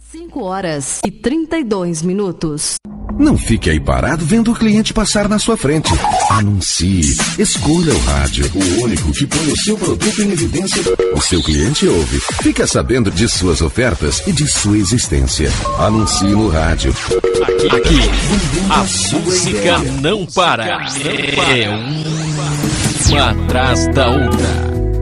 5h32. Não fique aí parado vendo o cliente passar na sua frente. Anuncie. Escolha o rádio, o único que põe o seu produto em evidência. O seu cliente ouve. Fica sabendo de suas ofertas e de sua existência. Anuncie no rádio. Aqui a música não para. É uma atrás da outra.